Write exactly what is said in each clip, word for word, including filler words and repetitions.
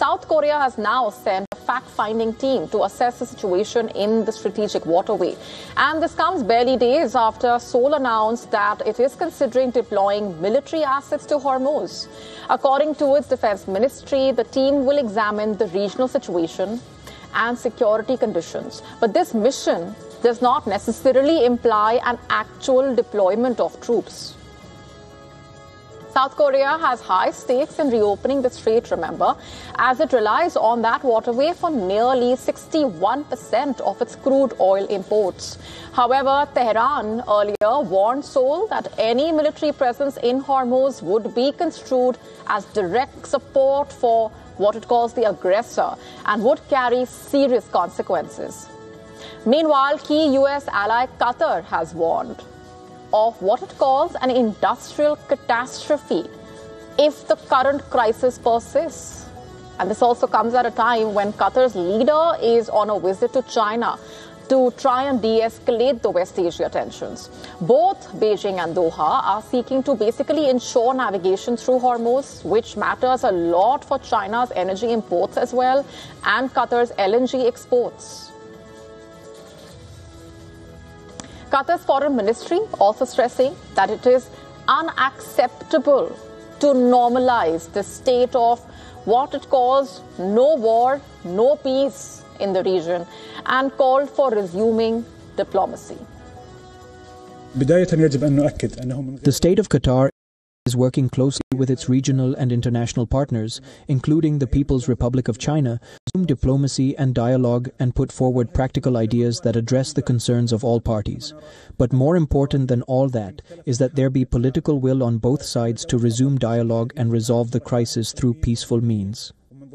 South Korea has now sent a fact-finding team to assess the situation in the strategic waterway. And this comes barely days after Seoul announced that it is considering deploying military assets to Hormuz. According to its defense ministry, the team will examine the regional situation and security conditions. But this mission does not necessarily imply an actual deployment of troops. South Korea has high stakes in reopening the strait, remember, as it relies on that waterway for nearly sixty-one percent of its crude oil imports. However, Tehran earlier warned Seoul that any military presence in Hormuz would be construed as direct support for what it calls the aggressor and would carry serious consequences. Meanwhile, key U S ally Qatar has warned of what it calls an industrial catastrophe if the current crisis persists. And this also comes at a time when Qatar's leader is on a visit to China to try and de-escalate the West Asia tensions. Both Beijing and Doha are seeking to basically ensure navigation through Hormuz, which matters a lot for China's energy imports as well, and Qatar's L N G exports. Qatar's foreign ministry also stressing that it is unacceptable to normalize the state of what it calls no war, no peace in the region, and called for resuming diplomacy. The state of Qatar is working closely with its regional and international partners, including the People's Republic of China, to resume diplomacy and dialogue and put forward practical ideas that address the concerns of all parties. But more important than all that is that there be political will on both sides to resume dialogue and resolve the crisis through peaceful means.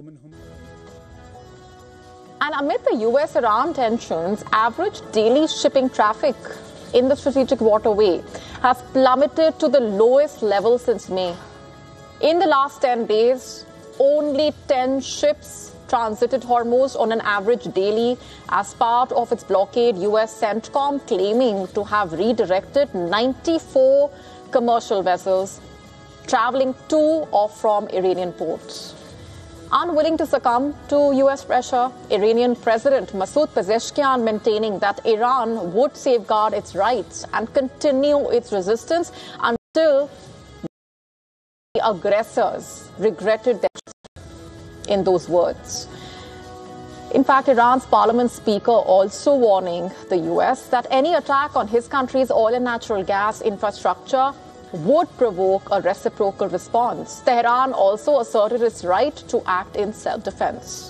And amid the U S Iran tensions, average daily shipping traffic in the strategic waterway has plummeted to the lowest level since May. In the last ten days, only ten ships transited Hormuz on an average daily as part of its blockade, U S CENTCOM claiming to have redirected ninety-four commercial vessels traveling to or from Iranian ports. Unwilling to succumb to U S pressure, Iranian President Masoud Pezeshkian maintaining that Iran would safeguard its rights and continue its resistance until the aggressors regretted their in those words. In fact, Iran's parliament speaker also warning the U S that any attack on his country's oil and natural gas infrastructure would provoke a reciprocal response. Tehran also asserted its right to act in self-defense.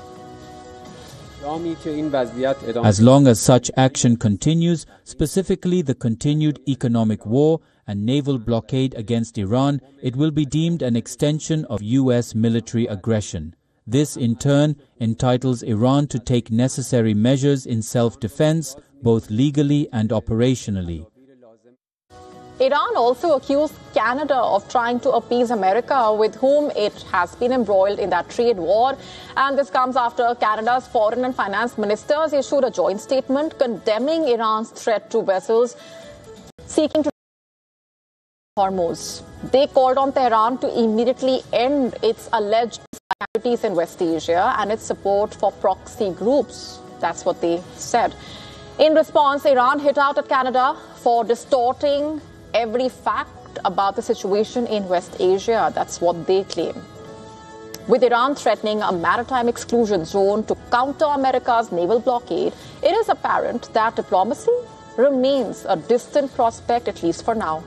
As long as such action continues, specifically the continued economic war and naval blockade against Iran, it will be deemed an extension of U S military aggression. This, in turn, entitles Iran to take necessary measures in self-defense, both legally and operationally. Iran also accused Canada of trying to appease America, with whom it has been embroiled in that trade war. And this comes after Canada's foreign and finance ministers issued a joint statement condemning Iran's threat to vessels seeking to Hormuz. They called on Tehran to immediately end its alleged activities in West Asia and its support for proxy groups. That's what they said. In response, Iran hit out at Canada for distorting every fact about the situation in West Asia. That's what they claim. With Iran threatening a maritime exclusion zone to counter America's naval blockade, it is apparent that diplomacy remains a distant prospect, at least for now.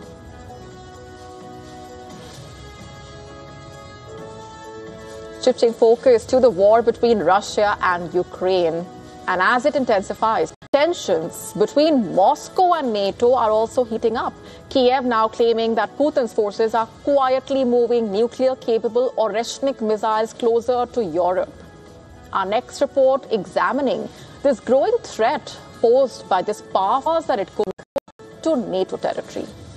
Shifting focus to the war between Russia and Ukraine. And as it intensifies, tensions between Moscow and NATO are also heating up. Kiev now claiming that Putin's forces are quietly moving nuclear-capable Oreshnik missiles closer to Europe. Our next report examining this growing threat posed by this power that it could to NATO territory.